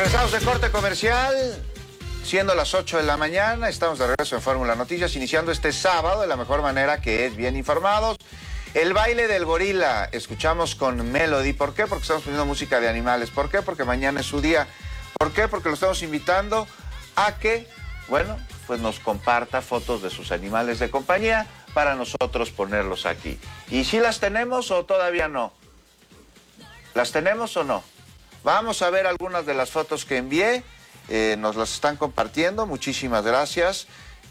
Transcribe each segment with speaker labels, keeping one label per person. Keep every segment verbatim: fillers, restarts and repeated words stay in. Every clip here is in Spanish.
Speaker 1: Regresamos de corte comercial, siendo las ocho de la mañana, estamos de regreso en Fórmula Noticias, iniciando este sábado de la mejor manera, que es bien informados. El baile del gorila, escuchamos con Melody. ¿Por qué? Porque estamos poniendo música de animales. ¿Por qué? Porque mañana es su día. ¿Por qué? Porque lo estamos invitando a que, bueno, pues nos comparta fotos de sus animales de compañía para nosotros ponerlos aquí. ¿Y si las tenemos o todavía no? ¿Las tenemos o no? Vamos a ver algunas de las fotos que envié. Eh, nos las están compartiendo. Muchísimas gracias.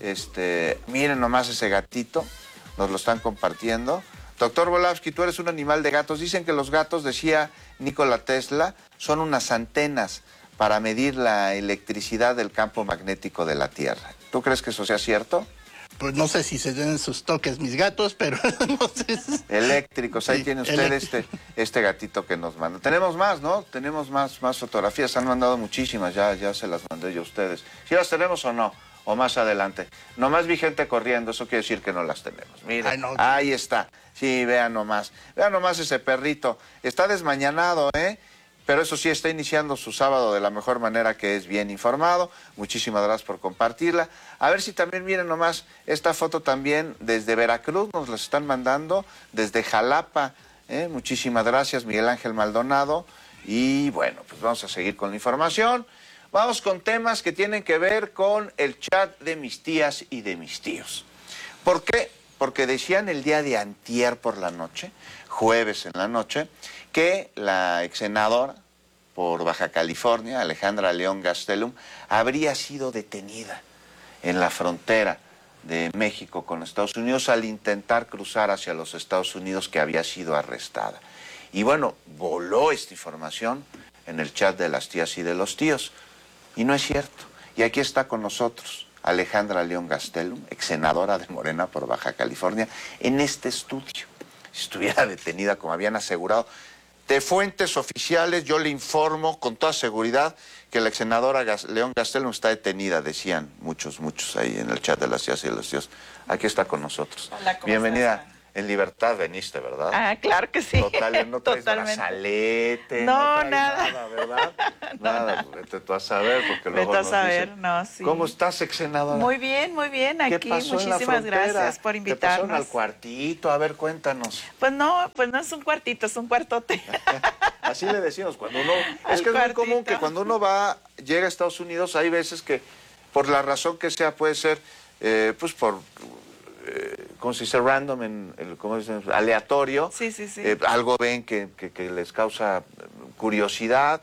Speaker 1: Este, miren nomás ese gatito. Nos lo están compartiendo. Doctor Volavsky, tú eres un animal de gatos. Dicen que los gatos, decía Nikola Tesla, son unas antenas para medir la electricidad del campo magnético de la Tierra. ¿Tú crees que eso sea cierto?
Speaker 2: Pues no sé si se den sus toques mis gatos, pero no sé.
Speaker 1: Eléctricos, ahí
Speaker 2: Sí,
Speaker 1: tiene usted
Speaker 2: eléctrico.
Speaker 1: este, este gatito que nos manda. Tenemos más, ¿no? Tenemos más, más fotografías, han mandado muchísimas, ya, ya se las mandé yo a ustedes. ¿Sí las tenemos o no? O más adelante. Nomás vi gente corriendo, eso quiere decir que no las tenemos. Miren,
Speaker 2: Ay, no.
Speaker 1: ahí está. Sí, vean nomás. Vean nomás ese perrito. Está desmañanado, ¿eh? Pero eso sí, está iniciando su sábado de la mejor manera, que es bien informado. Muchísimas gracias por compartirla. A ver si también miren nomás esta foto también desde Veracruz, nos la están mandando, desde Jalapa. ¿eh? Muchísimas gracias, Miguel Ángel Maldonado. Y bueno, pues vamos a seguir con la información. Vamos con temas que tienen que ver con el chat de mis tías y de mis tíos. ¿Por qué? Porque decían el día de antier por la noche, jueves en la noche, que la ex senadora por Baja California, Alejandra León Gastelum, habría sido detenida en la frontera de México con Estados Unidos al intentar cruzar hacia los Estados Unidos, que había sido arrestada. Y bueno, voló esta información en el chat de las tías y de los tíos. Y no es cierto. Y aquí está con nosotros Alejandra León Gastelum, ex senadora de Morena por Baja California, en este estudio. Si estuviera detenida, como habían asegurado, de fuentes oficiales, yo le informo con toda seguridad que la ex senadora Gas León Gastelum está detenida, decían muchos, muchos ahí en el chat de las tías y de los tíos. Aquí está con nosotros.
Speaker 3: Hola, ¿cómo
Speaker 1: Bienvenida.
Speaker 3: estás?
Speaker 1: En libertad veniste, ¿verdad?
Speaker 3: Ah, claro que sí.
Speaker 1: Total, no traes
Speaker 3: Totalmente.
Speaker 1: brazalete,
Speaker 3: No,
Speaker 1: no traes
Speaker 3: nada.
Speaker 1: nada, ¿verdad?
Speaker 3: No,
Speaker 1: nada,
Speaker 3: nada.
Speaker 1: pues vete tú a saber, porque luego
Speaker 3: Vete a
Speaker 1: nos
Speaker 3: saber,
Speaker 1: dicen,
Speaker 3: no, sí.
Speaker 1: ¿cómo estás, ex senadora?
Speaker 3: Muy bien, muy bien,
Speaker 1: ¿Qué
Speaker 3: aquí.
Speaker 1: pasó en la
Speaker 3: Muchísimas
Speaker 1: frontera?
Speaker 3: gracias por
Speaker 1: ¿Te pasaron
Speaker 3: invitarnos.
Speaker 1: al cuartito? A ver, cuéntanos.
Speaker 3: Pues no, pues no es un cuartito, es un cuartote.
Speaker 1: Así le decimos, cuando uno...
Speaker 3: Al
Speaker 1: Es que es muy
Speaker 3: cuartito.
Speaker 1: común que cuando uno va, llega a Estados Unidos, hay veces que, por la razón que sea, puede ser, eh, pues por... Eh, ¿cómo se dice? Random, en, el, ¿cómo dicen? Aleatorio.
Speaker 3: Sí, sí, sí.
Speaker 1: Eh, algo ven que, que, que les causa curiosidad,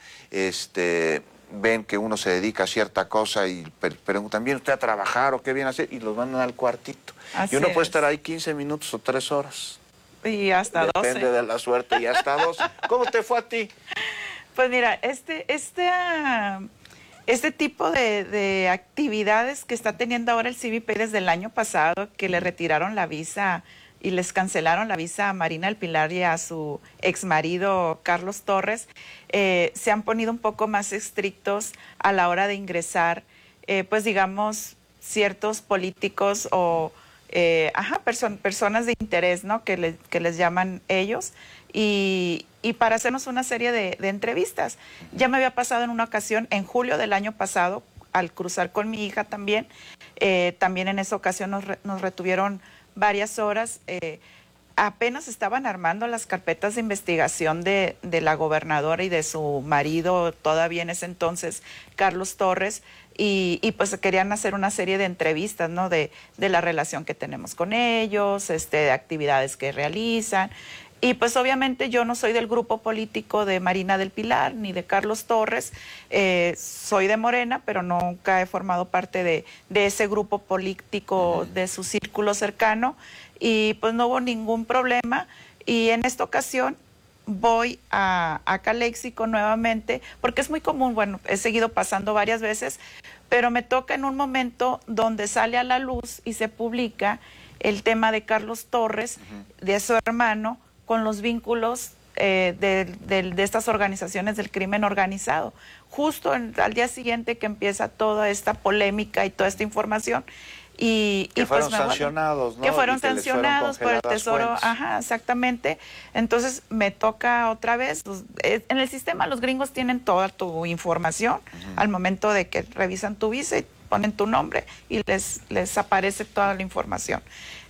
Speaker 1: este, ven que uno se dedica a cierta cosa y pre preguntan, ¿viene usted a trabajar o qué viene a hacer? Y los mandan al cuartito.
Speaker 3: Así
Speaker 1: y uno puede
Speaker 3: es.
Speaker 1: estar ahí quince minutos o tres horas.
Speaker 3: Y hasta
Speaker 1: Depende
Speaker 3: doce.
Speaker 1: de la suerte, y hasta dos. ¿Cómo te fue a ti?
Speaker 3: Pues mira, este, este, ah, este tipo de, de actividades que está teniendo ahora el C B P desde el año pasado, que le retiraron la visa y les cancelaron la visa a Marina del Pilar y a su exmarido Carlos Torres, eh, se han ponido un poco más estrictos a la hora de ingresar, eh, pues digamos, ciertos políticos o eh, ajá, person personas de interés, ¿no? Que, le, que les llaman ellos, y, y para hacernos una serie de, de entrevistas. Ya me había pasado en una ocasión, en julio del año pasado, al cruzar con mi hija también, eh, también en esa ocasión nos, re nos retuvieron varias horas. Eh, apenas estaban armando las carpetas de investigación de, de la gobernadora y de su marido, todavía en ese entonces, Carlos Torres, y, y pues querían hacer una serie de entrevistas, ¿no? De, de la relación que tenemos con ellos, este, de actividades que realizan. Y pues obviamente yo no soy del grupo político de Marina del Pilar ni de Carlos Torres, eh, soy de Morena, pero nunca he formado parte de, de ese grupo político, uh-huh. de su círculo cercano, y pues no hubo ningún problema. Y en esta ocasión voy a, a Caléxico nuevamente, porque es muy común, bueno, he seguido pasando varias veces, pero me toca en un momento donde sale a la luz y se publica el tema de Carlos Torres, uh-huh. de su hermano, con los vínculos eh, de, de, de estas organizaciones del crimen organizado. Justo en, al día siguiente que empieza toda esta polémica y toda esta información, Y,
Speaker 1: que
Speaker 3: y
Speaker 1: fueron
Speaker 3: pues me,
Speaker 1: sancionados, ¿no?
Speaker 3: Que fueron
Speaker 1: Y que les fueron
Speaker 3: sancionados por el
Speaker 1: congeladas
Speaker 3: Tesoro,
Speaker 1: cuentas.
Speaker 3: ajá, exactamente. Entonces me toca otra vez, pues, eh, en el sistema los gringos tienen toda tu información uh-huh. al momento de que revisan tu visa y ponen tu nombre y les, les aparece toda la información.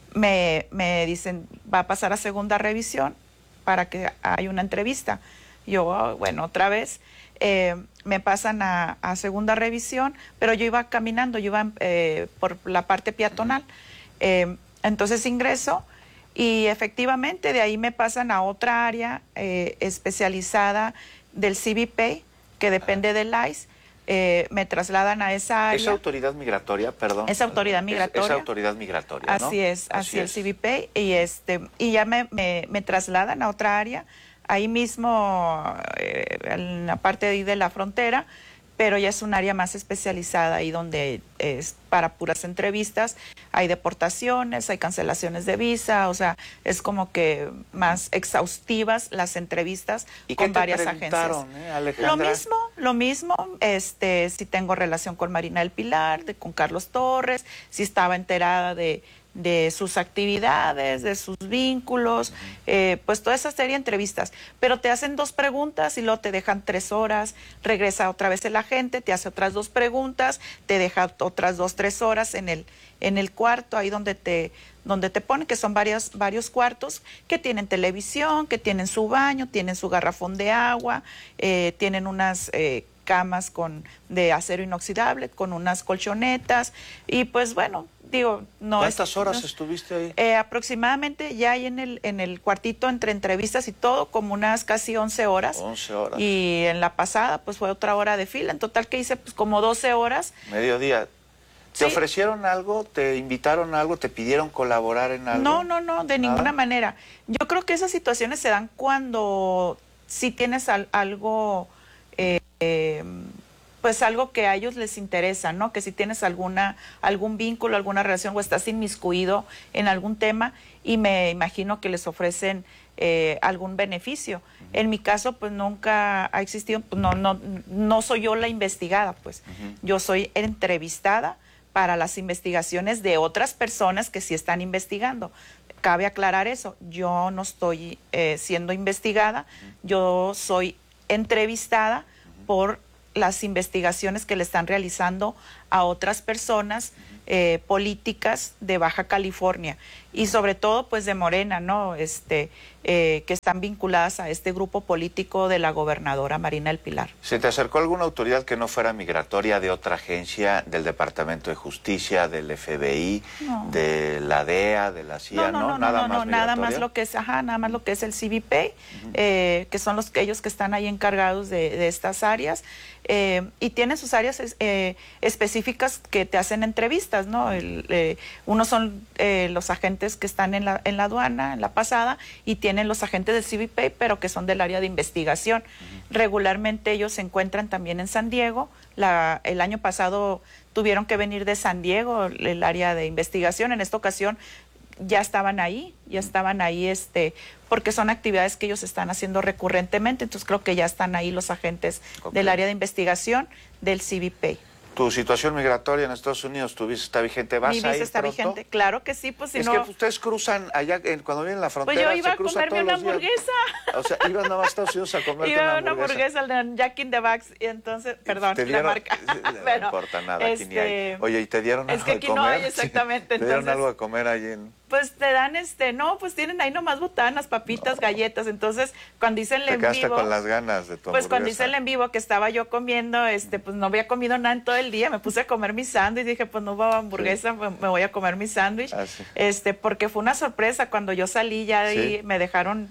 Speaker 3: Me, me dicen, va a pasar a segunda revisión para que haya una entrevista. Yo, oh, bueno, otra vez. Eh, me pasan a, a segunda revisión, pero yo iba caminando, yo iba eh, por la parte peatonal. Eh, entonces ingreso y efectivamente de ahí me pasan a otra área eh, especializada del C B P I, que depende del I C E. Eh, me trasladan a esa área.
Speaker 1: ¿Es autoridad migratoria, perdón?
Speaker 3: Es autoridad migratoria.
Speaker 1: Es, es autoridad migratoria, ¿no?
Speaker 3: Así es, así, así
Speaker 1: es
Speaker 3: el C B P I. Y, este, y ya me, me, me trasladan a otra área. Ahí mismo, eh, en la parte de ahí de la frontera, pero ya es un área más especializada, ahí donde es para puras entrevistas, hay deportaciones, hay cancelaciones de visa, o sea, es como que más exhaustivas las entrevistas
Speaker 1: ¿Y
Speaker 3: con
Speaker 1: qué te
Speaker 3: varias agencias.
Speaker 1: Eh, Alejandra?
Speaker 3: Lo mismo, lo mismo, este, si tengo relación con Marina del Pilar, de, con Carlos Torres, si estaba enterada de... de sus actividades, de sus vínculos, eh, pues toda esa serie de entrevistas. Pero te hacen dos preguntas y luego te dejan tres horas, regresa otra vez el agente, te hace otras dos preguntas, te deja otras dos, tres horas en el, en el cuarto, ahí donde te, donde te ponen, que son varios, varios cuartos, que tienen televisión, que tienen su baño, tienen su garrafón de agua, eh, tienen unas... Eh, camas con de acero inoxidable, con unas colchonetas, y pues bueno, digo, no
Speaker 1: ¿Cuántas
Speaker 3: es,
Speaker 1: horas
Speaker 3: no,
Speaker 1: estuviste ahí?
Speaker 3: Eh, aproximadamente ya ahí en el, en el cuartito entre entrevistas y todo, como unas casi once horas.
Speaker 1: once horas.
Speaker 3: Y en la pasada, pues fue otra hora de fila, en total que hice pues como doce horas.
Speaker 1: Mediodía. ¿Te
Speaker 3: Sí.
Speaker 1: ofrecieron algo? ¿Te invitaron a algo? ¿Te pidieron colaborar en algo?
Speaker 3: No, no, no, de
Speaker 1: ¿Nada?
Speaker 3: ninguna manera. Yo creo que esas situaciones se dan cuando sí tienes al, algo... Eh, Eh, pues algo que a ellos les interesa, ¿no? Que si tienes alguna algún vínculo, alguna relación o estás inmiscuido en algún tema y me imagino que les ofrecen eh, algún beneficio. Uh-huh. En mi caso, pues nunca ha existido, pues no, no, no soy yo la investigada, pues. Uh-huh. Yo soy entrevistada para las investigaciones de otras personas que sí están investigando. Cabe aclarar eso, yo no estoy eh, siendo investigada, uh-huh. yo soy entrevistada por las investigaciones que le están realizando a otras personas eh, políticas de Baja California y sobre todo pues de Morena, ¿no? Este, eh, que están vinculadas a este grupo político de la gobernadora Marina del Pilar.
Speaker 1: ¿Se te acercó alguna autoridad que no fuera migratoria de otra agencia, del Departamento de Justicia, del F B I, no. de la D E A, de la C I A?
Speaker 3: No, no, no, no,
Speaker 1: nada
Speaker 3: no,
Speaker 1: más
Speaker 3: no nada más lo que es, ajá, nada más lo que es el C B P I, uh-huh. eh, que son los ellos que están ahí encargados de, de estas áreas eh, y tienen sus áreas eh, específicas que te hacen entrevistas, ¿no? El, eh, unos son eh, los agentes que están en la, en la aduana, en la pasada, y tienen los agentes del C B P I, pero que son del área de investigación. Uh-huh. Regularmente ellos se encuentran también en San Diego. La, el año pasado tuvieron que venir de San Diego, el área de investigación. En esta ocasión ya estaban ahí, ya estaban ahí, este, porque son actividades que ellos están haciendo recurrentemente, entonces creo que ya están ahí los agentes okay. del área de investigación del C B P I.
Speaker 1: ¿Tu situación migratoria en Estados Unidos, tu visa está vigente? ¿Vas
Speaker 3: Mi visa
Speaker 1: a ir
Speaker 3: está
Speaker 1: pronto?
Speaker 3: vigente, claro que sí, pues si
Speaker 1: es
Speaker 3: no...
Speaker 1: Es que ustedes cruzan allá, en, cuando vienen a la frontera,
Speaker 3: pues yo iba
Speaker 1: se
Speaker 3: a
Speaker 1: cruza
Speaker 3: comerme
Speaker 1: todos
Speaker 3: una
Speaker 1: los días.
Speaker 3: hamburguesa.
Speaker 1: O sea, ibas nada más a Estados Unidos a comerte
Speaker 3: iba
Speaker 1: una
Speaker 3: una
Speaker 1: hamburguesa.
Speaker 3: hamburguesa al de Jack in the Box, y entonces, perdón,
Speaker 1: ¿Te dieron,
Speaker 3: la marca.
Speaker 1: No
Speaker 3: Pero,
Speaker 1: importa nada,
Speaker 3: este,
Speaker 1: aquí ni hay. Oye, ¿y te dieron
Speaker 3: es
Speaker 1: algo
Speaker 3: que
Speaker 1: de
Speaker 3: aquí
Speaker 1: comer?
Speaker 3: no hay, exactamente.
Speaker 1: ¿Te
Speaker 3: entonces,
Speaker 1: dieron algo de comer allí en...?
Speaker 3: Pues te dan, este, no, pues tienen ahí nomás botanas, papitas, no. galletas. Entonces, cuando hice el
Speaker 1: te
Speaker 3: en
Speaker 1: quedaste
Speaker 3: vivo...
Speaker 1: con las ganas de tu
Speaker 3: Pues
Speaker 1: hamburguesa.
Speaker 3: cuando hice el en vivo que estaba yo comiendo, este, pues no había comido nada en todo el día. Me puse a comer mi sándwich, dije, pues no hubo hamburguesa, sí. me voy a comer mi sándwich. Ah, sí. Este, porque fue una sorpresa cuando yo salí ya de ahí, ¿sí? me dejaron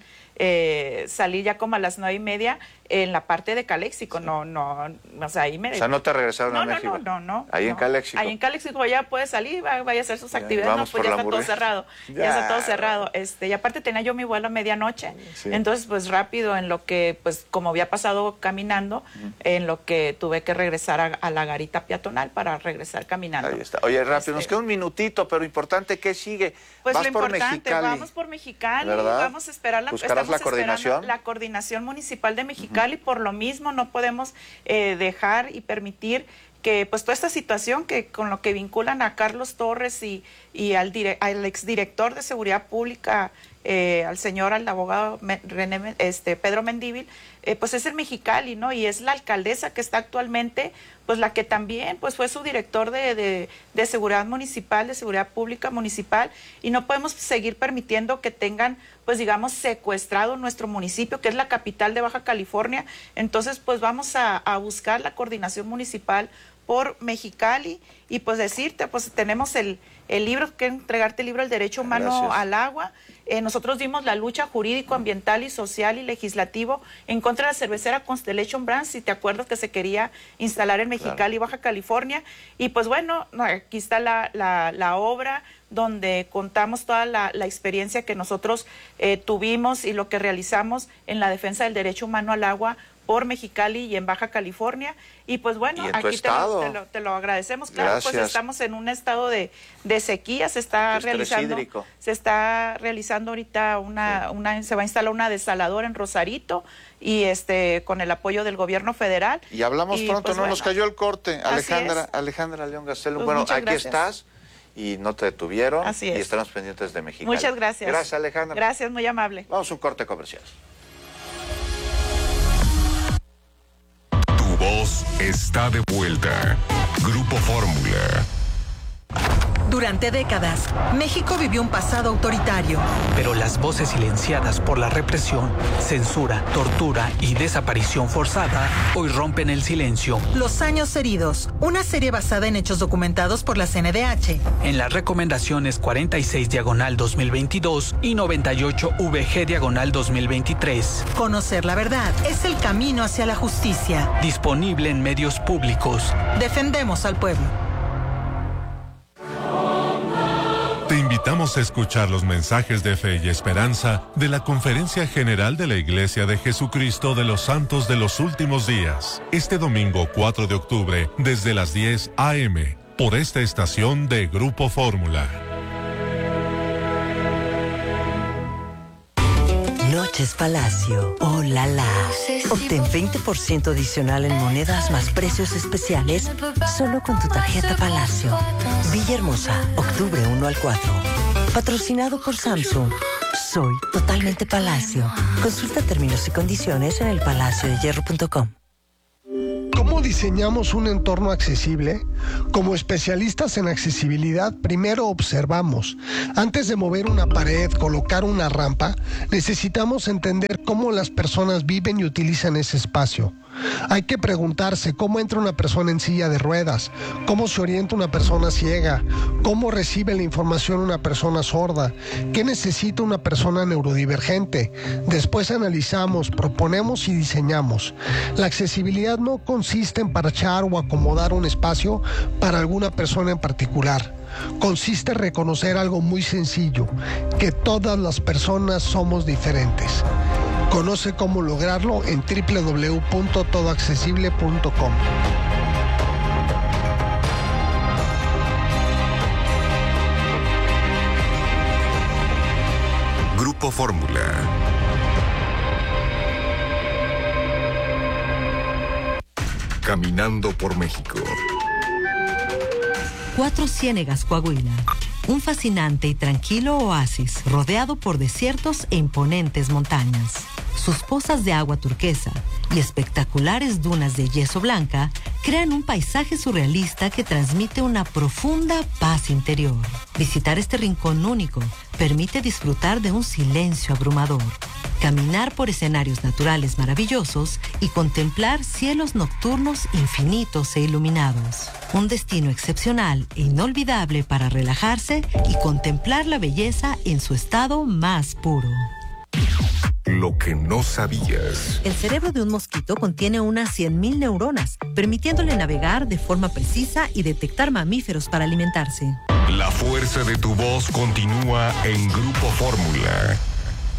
Speaker 3: eh, salir ya como a las nueve y media en la parte de Caléxico, sí. no, no, o sea, ahí me...
Speaker 1: O sea, no te regresaron
Speaker 3: no,
Speaker 1: a
Speaker 3: no,
Speaker 1: México.
Speaker 3: No, no, no.
Speaker 1: Ahí
Speaker 3: no.
Speaker 1: en Caléxico.
Speaker 3: Ahí en Caléxico ya puede salir, vaya a hacer sus
Speaker 1: ya,
Speaker 3: actividades, no, pues ya está todo cerrado, ya.
Speaker 1: ya
Speaker 3: está todo cerrado. Este, y aparte tenía yo mi vuelo a medianoche, sí. entonces pues rápido en lo que, pues como había pasado caminando, uh-huh. en lo que tuve que regresar a, a la garita peatonal para regresar caminando.
Speaker 1: Ahí está. Oye, rápido, este, nos queda un minutito, pero importante, ¿qué sigue?
Speaker 3: Pues
Speaker 1: Vas
Speaker 3: lo
Speaker 1: por
Speaker 3: importante,
Speaker 1: Mexicali,
Speaker 3: vamos por Mexicali,
Speaker 1: ¿verdad?
Speaker 3: vamos a esperar la,
Speaker 1: ¿Buscarás la coordinación?
Speaker 3: La coordinación municipal de Mexicali, uh-huh. por lo mismo no podemos eh, dejar y permitir que pues toda esta situación que con lo que vinculan a Carlos Torres y, y al, dire, al exdirector de Seguridad Pública, eh, al señor, al abogado René, este, Pedro Mendívil, eh, pues es el Mexicali, ¿no? Y es la alcaldesa que está actualmente, pues la que también pues fue su director de, de, de Seguridad Municipal, de Seguridad Pública Municipal, y no podemos seguir permitiendo que tengan, pues digamos, secuestrado nuestro municipio, que es la capital de Baja California. Entonces, pues vamos a, a buscar la coordinación municipal por Mexicali y pues decirte, pues tenemos el, el libro, que entregarte el libro El Derecho Humano Gracias. Al Agua. Eh, nosotros dimos la lucha jurídico, ambiental y social y legislativo en contra de la cervecera Constellation Brands, si te acuerdas que se quería instalar en Mexicali, claro. Baja California. Y pues bueno, aquí está la, la, la obra donde contamos toda la, la experiencia que nosotros eh, tuvimos y lo que realizamos en la defensa del derecho humano al agua por Mexicali y en Baja California. Y pues bueno, aquí te lo, te, lo, te lo agradecemos. Claro, Gracias. Pues estamos en un estado de, de sequía, se está realizando, hídrico. se está realizando ahorita una, sí. una, se va a instalar una desaladora en Rosarito y este con el apoyo del gobierno federal.
Speaker 1: Y hablamos y, pronto, pues, no bueno, nos cayó el corte. Alejandra, Alejandra León Gastelum, pues bueno, aquí gracias. Estás y no te detuvieron.
Speaker 3: Así es.
Speaker 1: Y estaremos pendientes de Mexicali.
Speaker 3: Muchas gracias.
Speaker 1: Gracias, Alejandra.
Speaker 3: Gracias, muy amable.
Speaker 1: Vamos a un corte comercial.
Speaker 4: Tu voz está de vuelta. Grupo Fórmula.
Speaker 5: Durante décadas, México vivió un pasado autoritario.
Speaker 6: Pero las voces silenciadas por la represión, censura, tortura y desaparición forzada hoy rompen el silencio.
Speaker 5: Los años heridos, una serie basada en hechos documentados por la C N D H.
Speaker 6: En las recomendaciones cuarenta y seis diagonal dos mil veintidós y noventa y ocho V G diagonal dos mil veintitrés.
Speaker 5: Conocer la verdad es el camino hacia la justicia.
Speaker 6: Disponible en medios públicos.
Speaker 5: Defendemos al pueblo.
Speaker 7: Te invitamos a escuchar los mensajes de fe y esperanza de la Conferencia General de la Iglesia de Jesucristo de los Santos de los Últimos Días, este domingo cuatro de octubre, desde las diez a eme, por esta estación de Grupo Fórmula.
Speaker 8: Noches Palacio. ¡Oh, la, la! Obtén veinte por ciento adicional en monedas más precios especiales solo con tu tarjeta Palacio. Villahermosa, octubre uno al cuatro. Patrocinado por Samsung. Soy totalmente Palacio. Consulta términos y condiciones en el palacio de hierro punto com.
Speaker 9: ¿Cómo diseñamos un entorno accesible? Como especialistas en accesibilidad, primero observamos. Antes de mover una pared, colocar una rampa, necesitamos entender cómo las personas viven y utilizan ese espacio. Hay que preguntarse cómo entra una persona en silla de ruedas, cómo se orienta una persona ciega, cómo recibe la información una persona sorda, qué necesita una persona neurodivergente. Después analizamos, proponemos y diseñamos. La accesibilidad no consiste en parchar o acomodar un espacio para alguna persona en particular. Consiste en reconocer algo muy sencillo, que todas las personas somos diferentes. Conoce cómo lograrlo en doble u doble u doble u punto todo accesible punto com.
Speaker 4: Grupo Fórmula. Caminando por México.
Speaker 10: Cuatro Ciénegas, Coahuila. Un fascinante y tranquilo oasis rodeado por desiertos e imponentes montañas. Sus pozas de agua turquesa y espectaculares dunas de yeso blanca crean un paisaje surrealista que transmite una profunda paz interior. Visitar este rincón único permite disfrutar de un silencio abrumador, caminar por escenarios naturales maravillosos y contemplar cielos nocturnos infinitos e iluminados. Un destino excepcional e inolvidable para relajarse y contemplar la belleza en su estado más puro.
Speaker 4: Lo que no sabías.
Speaker 10: El cerebro de un mosquito contiene unas cien mil neuronas, permitiéndole navegar de forma precisa y detectar mamíferos para alimentarse.
Speaker 4: La fuerza de tu voz continúa en Grupo Fórmula.